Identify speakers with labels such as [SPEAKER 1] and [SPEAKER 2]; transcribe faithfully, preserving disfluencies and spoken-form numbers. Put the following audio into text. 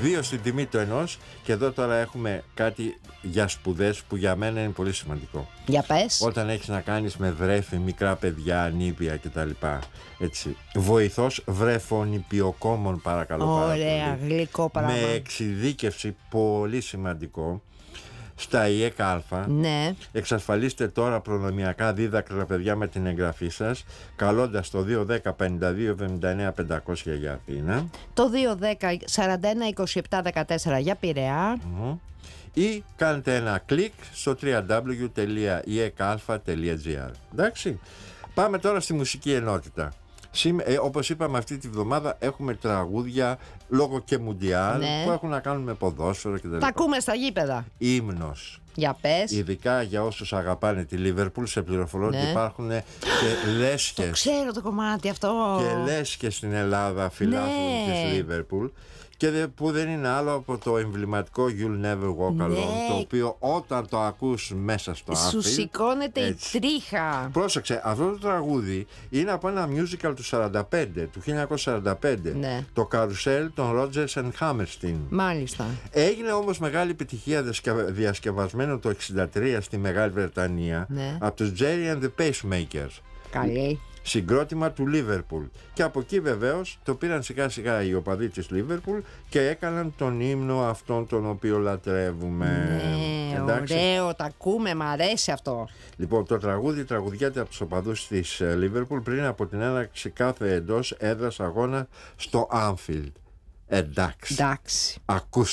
[SPEAKER 1] Δύο στην τιμή του ενός. Και εδώ τώρα έχουμε κάτι για σπουδές που για μένα είναι πολύ σημαντικό.
[SPEAKER 2] Για πες.
[SPEAKER 1] Όταν έχεις να κάνεις με βρέφη, μικρά παιδιά, ανήπια κτλ. Έτσι. Βοηθός βρεφονιπιοκόμων, παρακαλώ.
[SPEAKER 2] Ωραία, γλυκό πράγμα.
[SPEAKER 1] Με εξειδίκευση, πολύ σημαντικό. Στα ΙΕΚΑ.
[SPEAKER 2] Ναι.
[SPEAKER 1] Εξασφαλίστε τώρα προνομιακά δίδακτρα τα παιδιά με την εγγραφή σας, καλώντας το δύο ένα μηδέν πενήντα δύο εβδομήντα εννέα πεντακόσια για Αθήνα,
[SPEAKER 2] το δύο ένα μηδέν σαράντα ένα είκοσι επτά δεκατέσσερα για Πειραιά.
[SPEAKER 1] mm-hmm. ή κάντε ένα κλικ στο double-u double-u double-u τελεία i e k a alpha τελεία g r. Εντάξει. Πάμε τώρα στη μουσική ενότητα. Ε, όπως είπαμε, αυτή τη βδομάδα έχουμε τραγούδια λόγω και μουντιάλ, ναι, που έχουν να κάνουν με ποδόσφαιρο κτλ.
[SPEAKER 2] Τα ακούμε στα γήπεδα.
[SPEAKER 1] Ύμνος.
[SPEAKER 2] Για πες.
[SPEAKER 1] Ειδικά για όσους αγαπάνε τη Λίβερπουλ, σε πληροφορώ, ναι, ότι υπάρχουν και λέσχες.
[SPEAKER 2] Το ξέρω το κομμάτι αυτό.
[SPEAKER 1] Και λέσχες στην Ελλάδα φιλάθλων, ναι, της Λίβερπουλ. Και δε, που δεν είναι άλλο από το εμβληματικό You'll Never Walk Alone, ναι, το οποίο όταν το ακούς μέσα στο άφιλ,
[SPEAKER 2] σου σηκώνεται η τρίχα.
[SPEAKER 1] Πρόσεξε, αυτό το τραγούδι είναι από ένα musical του σαράντα πέντε, του χίλια εννιακόσια σαράντα πέντε, ναι, το Καρουσέλ των Rodgers and Hammerstein.
[SPEAKER 2] Μάλιστα.
[SPEAKER 1] Έγινε όμως μεγάλη επιτυχία διασκευασμένο το εξήντα τρία στη Μεγάλη Βρετανία, ναι, από τους Jerry and the Pacemakers.
[SPEAKER 2] Καλή.
[SPEAKER 1] Συγκρότημα του Λίβερπουλ. Και από εκεί βεβαίως το πήραν σιγά σιγά οι οπαδοί της Λίβερπουλ και έκαναν τον ύμνο αυτόν τον οποίο λατρεύουμε.
[SPEAKER 2] Ναι,
[SPEAKER 1] εντάξει,
[SPEAKER 2] ωραίο, τα ακούμε, μ' αρέσει αυτό.
[SPEAKER 1] Λοιπόν, το τραγούδι τραγουδιάται από τους οπαδούς της Λίβερπουλ πριν από την έναρξη κάθε εντός έδρας αγώνα στο Anfield. Εντάξει.
[SPEAKER 2] Εντάξει.
[SPEAKER 1] Ακούστε.